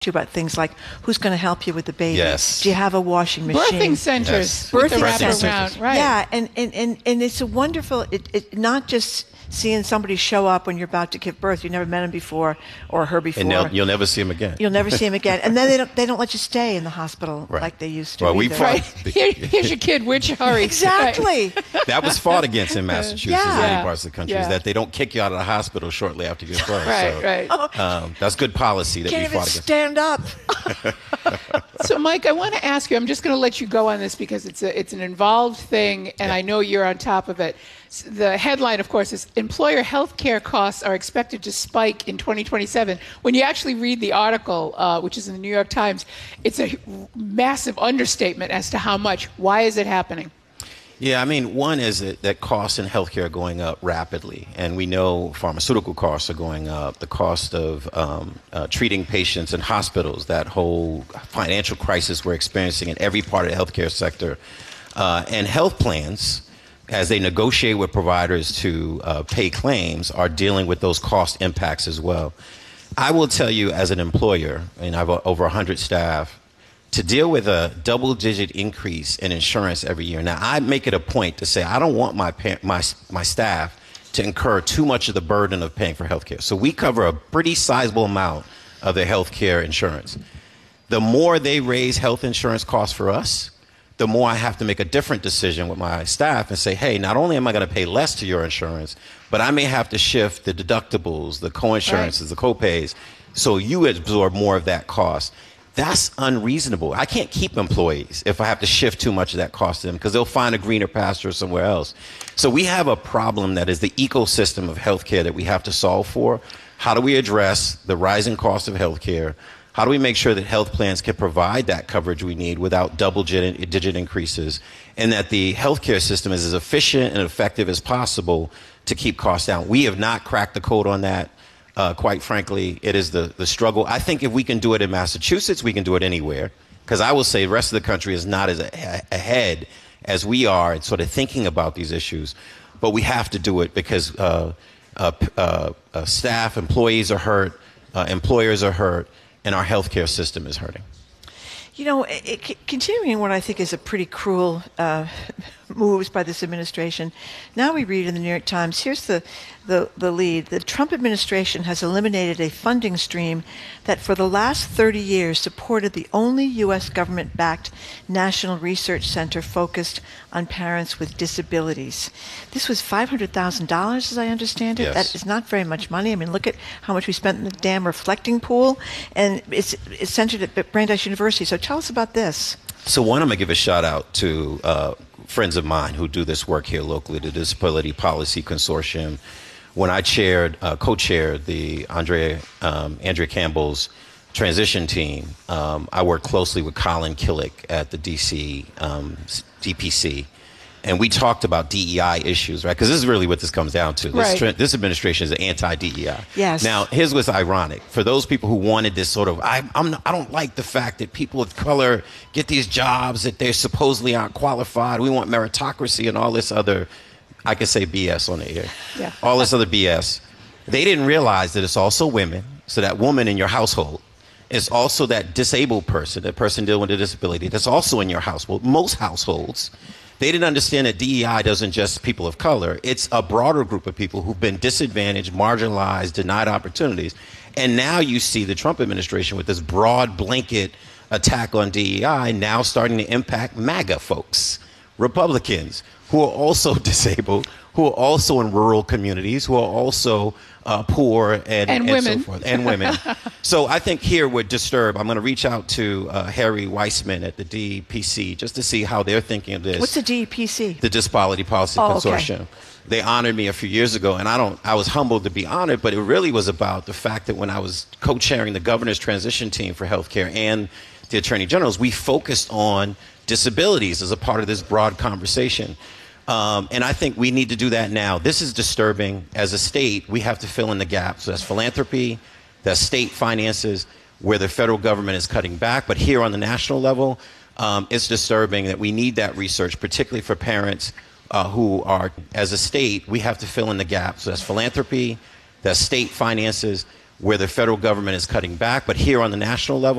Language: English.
to about things like who's going to help you with the baby. Yes. Do you have a washing machine? Birthing centers. Yes. With the Birthing wraparound, right. Yeah, and it's a wonderful, it not just seeing somebody show up when you're about to give birth. You never met him before or her before. And you'll never see him again. You'll never see him again. And then they don't let you stay in the hospital Right. like they used to. Well, we either. fought- Right. Here's your kid. Where'd you hurry? Exactly. That was fought against in Massachusetts and Yeah. many parts of the country, Yeah. is that they don't kick you out of the hospital shortly after you give birth. Right, So, right. that's good policy that Can't we even fought against. stand up. So, Mike, I want to ask you. I'm just going to let you go on this because it's an involved thing, and I know you're on top of it. The headline, of course, is employer health care costs are expected to spike in 2027. When you actually read the article, which is in the New York Times, it's a massive understatement as to how much. Why is it happening? Yeah, I mean, one is that costs in healthcare are going up rapidly, and we know pharmaceutical costs are going up. The cost of treating patients in hospitals, that whole financial crisis we're experiencing in every part of the healthcare sector, and health plans, as they negotiate with providers to pay claims, are dealing with those cost impacts as well. I will tell you, as an employer, and I have over 100 staff, to deal with a double-digit increase in insurance every year. Now, I make it a point to say I don't want my staff to incur too much of the burden of paying for healthcare. So we cover a pretty sizable amount of their healthcare insurance. The more they raise health insurance costs for us, the more I have to make a different decision with my staff and say, hey, not only am I going to pay less to your insurance, but I may have to shift the deductibles, the co-insurances, the co-pays, so you absorb more of that cost. That's unreasonable. I can't keep employees if I have to shift too much of that cost to them because they'll find a greener pasture somewhere else. So we have a problem that is the ecosystem of healthcare that we have to solve for. How do we address the rising cost of healthcare? How do we make sure that health plans can provide that coverage we need without double-digit increases, and that the healthcare system is as efficient and effective as possible to keep costs down? We have not cracked the code on that. Quite frankly, it is the struggle. I think if we can do it in Massachusetts, we can do it anywhere. Because I will say the rest of the country is not as ahead as we are in sort of thinking about these issues. But we have to do it because staff, employees are hurt, employers are hurt, and our healthcare system is hurting. You know, continuing what I think is a pretty cruel moves by this administration, now we read in the New York Times, here's the lead. The Trump administration has eliminated a funding stream that for the last 30 years supported the only U.S. government-backed national research center focused on parents with disabilities. This was $500,000, as I understand it. Yes. That is not very much money. I mean, look at how much we spent in the damn reflecting pool, and it's centered at Brandeis University. So tell us about this. So one, I'm going to give a shout out to friends of mine who do this work here locally, the Disability Policy Consortium. When I co-chaired the Andrea Campbell's transition team, I worked closely with Colin Killick at the DC DPC. And we talked about DEI issues, right? Because this is really what this comes down to. This administration is anti-DEI. Yes. Now, here's what's ironic. For those people who wanted this sort of, I don't like the fact that people of color get these jobs that they supposedly aren't qualified. We want meritocracy and all this other, I could say BS on the air. Yeah. All this other BS. They didn't realize that it's also women. So that woman in your household is also that disabled person, that person dealing with a disability that's also in your household. Most households. They didn't understand that DEI doesn't just people of color. It's a broader group of people who've been disadvantaged, marginalized, denied opportunities. And now you see the Trump administration with this broad blanket attack on DEI now starting to impact MAGA folks, Republicans, who are also disabled, who are also in rural communities, who are also poor and women. so forth, and women. So I think here we're disturbed. I'm going to reach out to Harry Weissman at the DPC just to see how they're thinking of this. What's the DPC? The Disability Policy Consortium. Okay. They honored me a few years ago, and I was humbled to be honored, but it really was about the fact that when I was co-chairing the governor's transition team for healthcare and the attorney generals, we focused on disabilities as a part of this broad conversation. And I think we need to do that now. This is disturbing. As a state, we have to fill in the gaps. So that's philanthropy, that's state finances, where the federal government is cutting back. But here on the national level, it's disturbing that we need that research, particularly for parents who are, as a state, we have to fill in the gaps. So that's philanthropy, that's state finances, where the federal government is cutting back, but here on the national level,